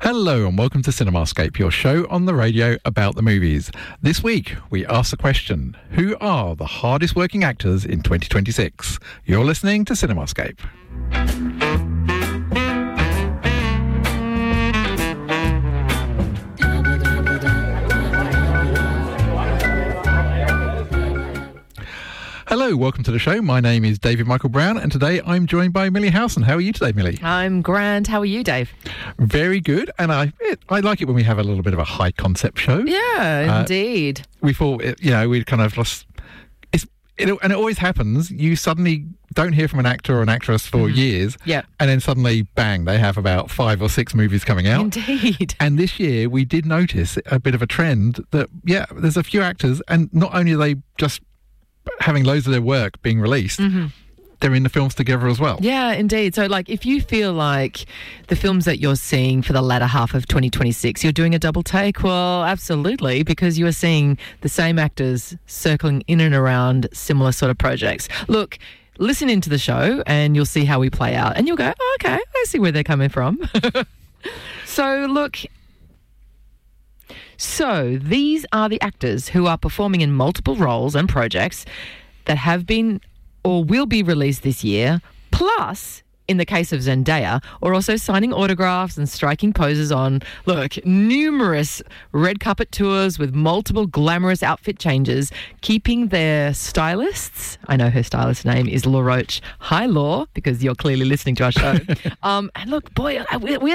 Hello and welcome to Cinemascape, your show on the radio about the movies. This week, we ask the question, who are the hardest working actors in 2026? You're listening to Cinemascape. Hello, welcome to the show. My name is David Michael Brown, and today I'm joined by Millie Howson. How are you today, Millie? I'm grand. How are you, Dave? Very good, and I like it when we have a little bit of a high concept show. Yeah, indeed. We thought, we'd kind of lost. And it always happens. You suddenly don't hear from an actor or an actress for years, Yeah. and then suddenly, bang, they have about 5 or 6 movies coming out. Indeed. And this year, we did notice a bit of a trend that, there's a few actors, and not only are they just having loads of their work being released, they're in the films together as well. Yeah, indeed. So, if you feel like the films that you're seeing for the latter half of 2026, you're doing a double take, well, absolutely, because you are seeing the same actors circling in and around similar sort of projects. Look, listen into the show and you'll see how we play out. And you'll go, oh, okay, I see where they're coming from. So these are the actors who are performing in multiple roles and projects that have been or will be released this year, plus, in the case of Zendaya, are also signing autographs and striking poses on, numerous red carpet tours with multiple glamorous outfit changes, keeping their stylists, I know her stylist's name is Law Roach. Hi, Law, because you're clearly listening to our show. And look, boy, we're